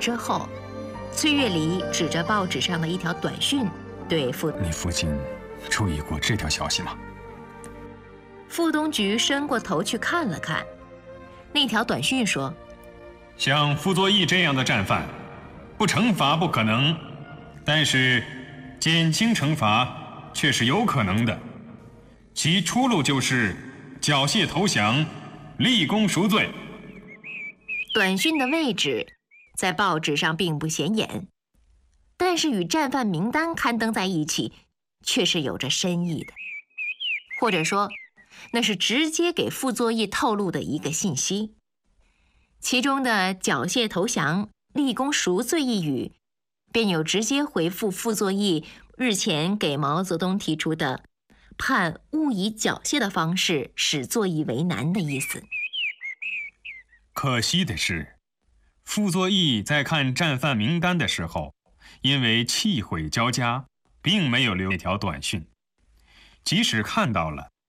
之后，崔月离指着报纸上的一条短讯对你父亲注意过这条消息吗？ 副东菊伸过头去看了看，那条短讯说： 像傅作义这样的战犯，不惩罚不可能，但是减轻惩罚却是有可能的，其出路就是缴械投降，立功赎罪。 短讯的位置在报纸上并不显眼，但是与战犯名单刊登在一起，却是有着深意的，或者说，那是直接给傅作义透露的一个信息。其中的缴械投降、立功赎罪一语，便有直接回复傅作义日前给毛泽东提出的判勿以缴械的方式使作义为难的意思。 可惜的是，傅作义在看战犯名单的时候，因为气悔交加，并没有留那条短讯。即使看到了，